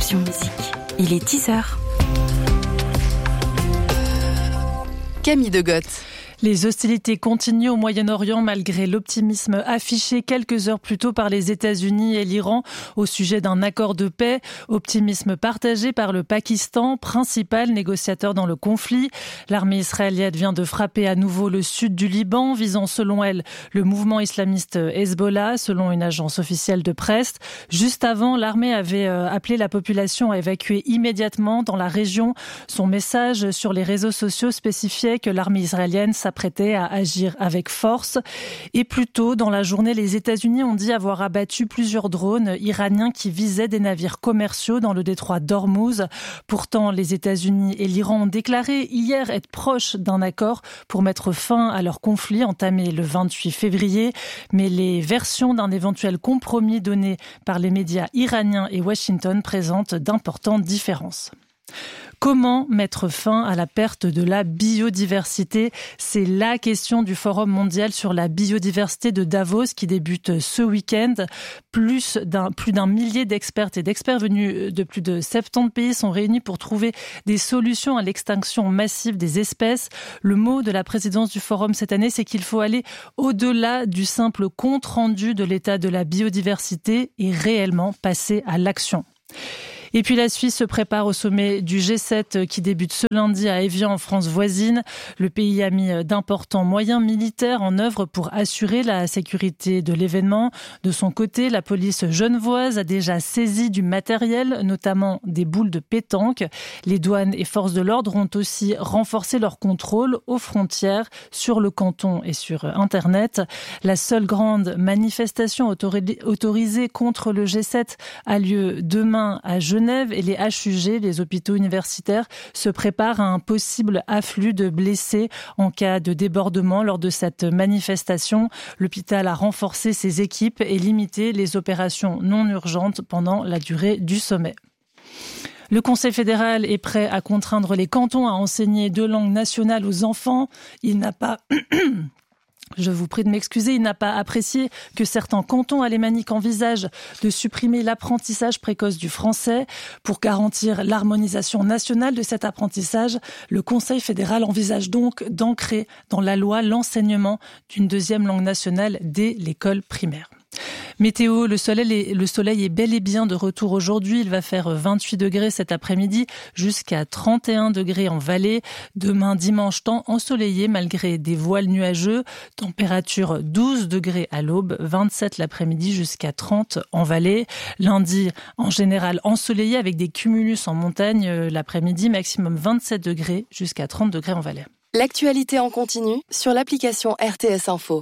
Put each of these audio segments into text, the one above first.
Option Musique. Il est 10h. Camille Degotte. Les hostilités continuent au Moyen-Orient malgré l'optimisme affiché quelques heures plus tôt par les États-Unis et l'Iran au sujet d'un accord de paix. Optimisme partagé par le Pakistan, principal négociateur dans le conflit. L'armée israélienne vient de frapper à nouveau le sud du Liban, visant selon elle le mouvement islamiste Hezbollah, selon une agence officielle de presse. Juste avant, l'armée avait appelé la population à évacuer immédiatement dans la région. Son message sur les réseaux sociaux spécifiait que l'armée israélienne s'apprêtait à agir avec force. Et plus tôt dans la journée, les États-Unis ont dit avoir abattu plusieurs drones iraniens qui visaient des navires commerciaux dans le détroit d'Ormuz. Pourtant, les États-Unis et l'Iran ont déclaré hier être proches d'un accord pour mettre fin à leur conflit entamé le 28 février. Mais les versions d'un éventuel compromis donné par les médias iraniens et Washington présentent d'importantes différences. Comment mettre fin à la perte de la biodiversité ? C'est la question du Forum mondial sur la biodiversité de Davos qui débute ce week-end. Plus d'un millier d'expertes et d'experts venus de plus de 70 pays sont réunis pour trouver des solutions à l'extinction massive des espèces. Le mot de la présidence du Forum cette année, c'est qu'il faut aller au-delà du simple compte-rendu de l'état de la biodiversité et réellement passer à l'action. Et puis la Suisse se prépare au sommet du G7 qui débute ce lundi à Évian en France voisine. Le pays a mis d'importants moyens militaires en œuvre pour assurer la sécurité de l'événement. De son côté, la police genevoise a déjà saisi du matériel, notamment des boules de pétanque. Les douanes et forces de l'ordre ont aussi renforcé leur contrôle aux frontières, sur le canton et sur Internet. La seule grande manifestation autorisée contre le G7 a lieu demain à Genève et les HUG, les hôpitaux universitaires, se préparent à un possible afflux de blessés en cas de débordement lors de cette manifestation. L'hôpital a renforcé ses équipes et limité les opérations non urgentes pendant la durée du sommet. Le Conseil fédéral est prêt à contraindre les cantons à enseigner 2 langues nationales aux enfants. Il n'a pas... Je vous prie de m'excuser, il n'a pas apprécié que certains cantons alémaniques envisagent de supprimer l'apprentissage précoce du français. Pour garantir l'harmonisation nationale de cet apprentissage, le Conseil fédéral envisage donc d'ancrer dans la loi l'enseignement d'une 2e langue nationale dès l'école primaire. Météo, le soleil est bel et bien de retour aujourd'hui. Il va faire 28 degrés cet après-midi, jusqu'à 31 degrés en vallée. Demain dimanche, temps ensoleillé malgré des voiles nuageux. Température 12 degrés à l'aube, 27 l'après-midi jusqu'à 30 en vallée. Lundi, en général ensoleillé avec des cumulus en montagne l'après-midi, maximum 27 degrés jusqu'à 30 degrés en vallée. L'actualité en continu sur l'application RTS Info.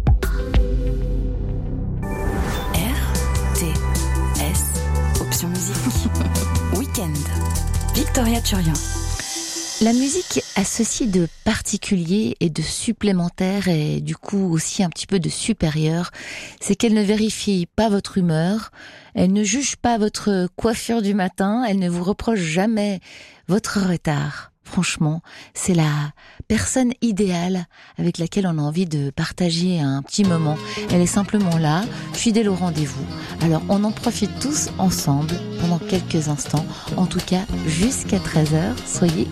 Option Musique. Week-end. Victoria Turian. La musique a ceci de particulier et de supplémentaire et du coup aussi un petit peu de supérieur, c'est qu'elle ne vérifie pas votre humeur, elle ne juge pas votre coiffure du matin, elle ne vous reproche jamais votre retard. Franchement, c'est la personne idéale avec laquelle on a envie de partager un petit moment. Elle est simplement là, fidèle au rendez-vous. Alors on en profite tous ensemble pendant quelques instants, en tout cas jusqu'à 13h. Soyez